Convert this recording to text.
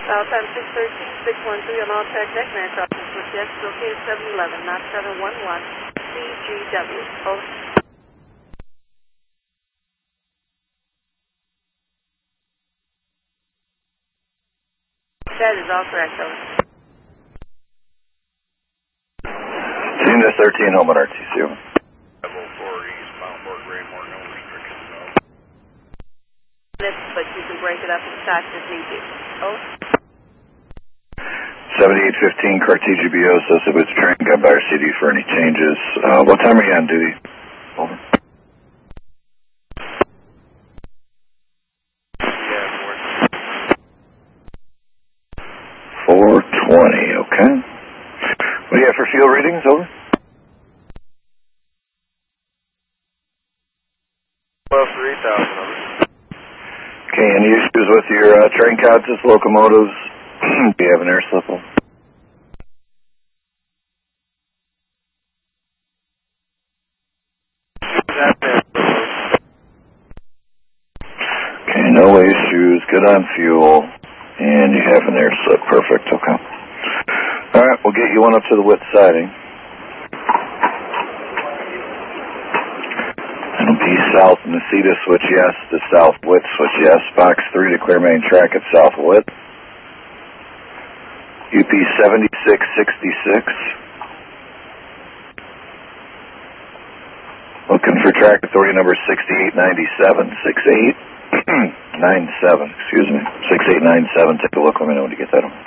Time 613 on all track neck man crossing switch yes, located 711, not 711, CGW. Over. That is all correct, over. Cena 13, home at RTC, over. 504 eastbound Fort Raymore, no restrictions, over. But you can break it up in shots if need be. Over. 7815 Cartesia BO says if it's train, got by RCD for any changes. What time are you on duty? Over. Yeah, 420, okay. What do you have for fuel readings? Over. 12,3000, over. Okay, any issues with your train consist, locomotives? Do you have an air slip? Okay, no issues, good on fuel, and you have an air slip. Perfect, okay. Alright, we'll get you one up to the WIT siding. It'll be south Nacita switch yes, to south WIT switch yes, box 3 to clear main track at south WIT. UP 7666. Looking for track authority number 6897. 6897, excuse me. 6897. Take a look, let me know when you get that on.